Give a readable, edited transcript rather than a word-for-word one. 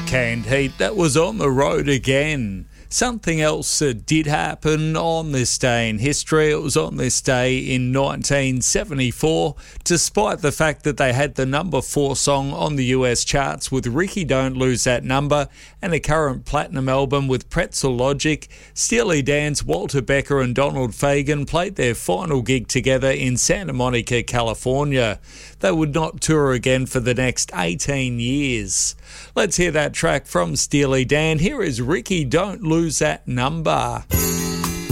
Canned Heat, that was On the Road Again. Something else that did happen on this day in history. It was on this day in 1974, despite the fact that they had the number 4 song on the US charts with Ricky Don't Lose That Number and a current platinum album with Pretzel Logic. Steely Dan's Walter Becker and Donald Fagen played their final gig together in Santa Monica, California. They would not tour again for the next 18 years. Let's hear that track from Steely Dan. Here is Ricky Don't Lose That Number.